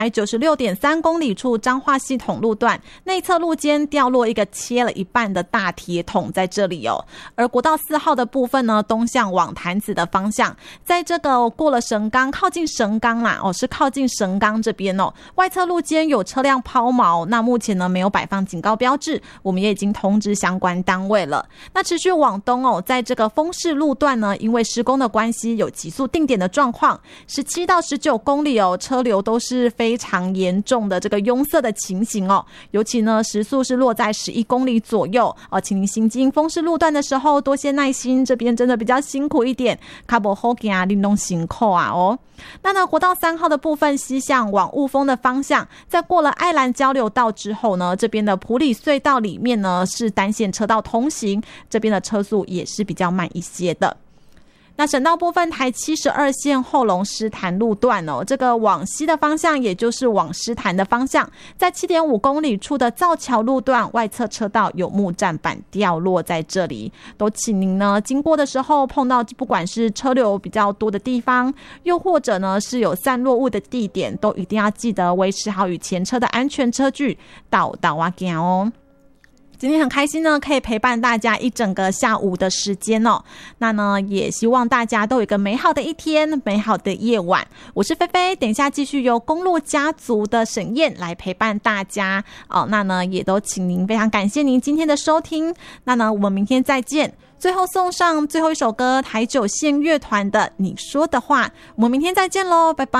96.3公里处彰化系统路段内侧路肩掉落一个切了一半的大铁桶在这里哦。而国道4号的部分呢，东向往潭子的方向，在这个过了神冈，靠近神冈啦是靠近神冈这边哦，外侧路肩有车辆抛锚，那目前呢没有摆放警告标志，我们也已经通知相关单位了。那持续往东哦，在这个丰市路段呢，因为施工的关系有急速定点的状况，17到19公里哦，车流都是非常严重的这个拥塞的情形哦，尤其呢时速是落在11公里左右哦，请您行经丰市路段的时候多些耐心，这边真的比较辛苦一点，卡不好行啊，您都辛苦啊哦。那呢国道3号的部分西向往雾峰的方向，在过了爱兰交流道之后呢，这边的埔里隧道里面呢是单线车道通行，这边的车速也是比较慢一些的。那省道部分，台72线后龙狮潭路段哦，这个往西的方向，也就是往狮潭的方向，在7.5公里处的造桥路段外侧车道有木栈板掉落在这里，都请您呢经过的时候碰到不管是车流比较多的地方，又或者呢是有散落物的地点，都一定要记得维持好与前车的安全车距，倒啊行哦。今天很开心呢，可以陪伴大家一整个下午的时间哦。那呢，也希望大家都有一个美好的一天，美好的夜晚。我是菲菲，等一下继续由公路家族的沈燕来陪伴大家哦。那呢，也都请您非常感谢您今天的收听。那呢，我们明天再见。最后送上最后一首歌，台9线乐团的《你说的话》。我们明天再见喽，拜拜。